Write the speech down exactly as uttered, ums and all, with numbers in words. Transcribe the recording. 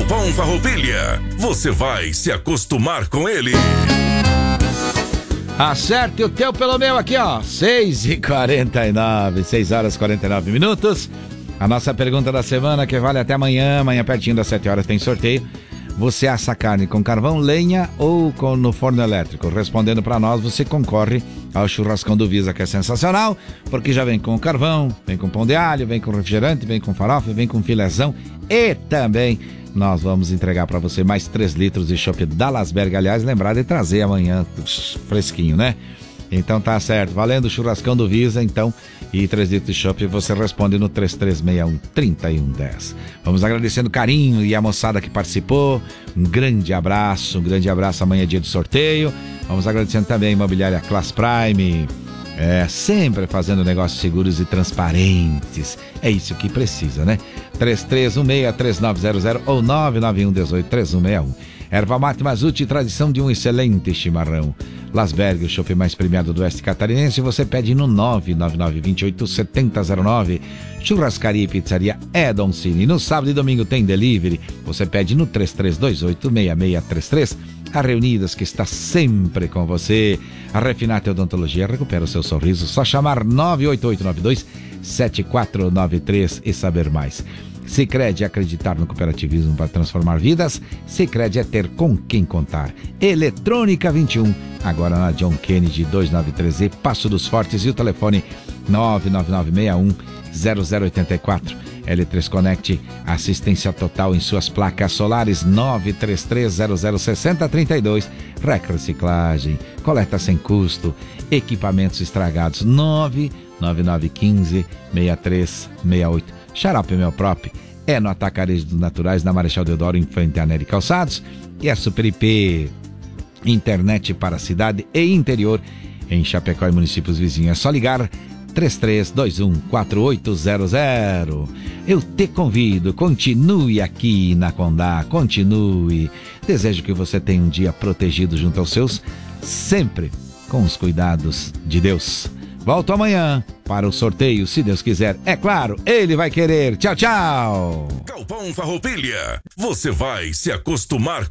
Galpão Farroupilha, você vai se acostumar com ele. Acerte o teu pelo meu aqui, ó. seis e quarenta e nove, seis horas e quarenta e nove minutos. A nossa pergunta da semana, que vale até amanhã. Amanhã, pertinho das sete horas, tem sorteio. Você assa carne com carvão, lenha ou com, no forno elétrico? Respondendo para nós, você concorre ao churrascão do Visa, que é sensacional, porque já vem com carvão, vem com pão de alho, vem com refrigerante, vem com farofa, vem com filézão e também nós vamos entregar para você mais três litros de chopp da Lasberg. Aliás, lembrar de trazer amanhã fresquinho, né? Então tá certo, valendo o churrascão do Visa, então, e três litros de chopp, você responde no três três seis um, três um um zero. Vamos agradecendo o carinho e a moçada que participou, um grande abraço, um grande abraço, amanhã é dia de sorteio. Vamos agradecendo também a Imobiliária Class Prime, é, sempre fazendo negócios seguros e transparentes, é isso que precisa, né? três três um seis, três nove zero zero ou nove nove um um oito, três um seis um. Erva mate Mazute, tradição de um excelente chimarrão. Lasberg, o chopp mais premiado do Oeste Catarinense, você pede no nove nove nove, dois oito, sete zero zero nove. Churrascaria e pizzaria Edon Cine. No sábado e domingo tem delivery, você pede no três três dois oito, seis seis três três. A Reunidas, que está sempre com você. A Refinate Odontologia, recupera o seu sorriso, só chamar nove oito oito nove dois, sete quatro nove três e saber mais. Sicredi, acreditar no cooperativismo para transformar vidas. Sicredi é ter com quem contar. Eletrônica vinte e um, agora na John Kennedy duzentos e noventa e três E, Passo dos Fortes, e o telefone nove nove nove seis um zero zero oito quatro. L três Connect, assistência total em suas placas solares, nove três três zero zero seis zero três dois. Rec Reciclagem, coleta sem custo, equipamentos estragados, nove nove nove um cinco, seis três seis oito. Xarope Meu Prop é no Atacarejo dos Naturais, na Marechal Deodoro, em frente à Nery Calçados. E a Super I P, internet para cidade e interior, em Chapecó e municípios vizinhos. É só ligar três três dois um quatro oito zero zero. Eu te convido, continue aqui na Condá, continue. Desejo que você tenha um dia protegido junto aos seus, sempre com os cuidados de Deus. Volto amanhã para o sorteio, se Deus quiser. É claro, Ele vai querer. Tchau, tchau. Galpão Farroupilha, você vai se acostumar com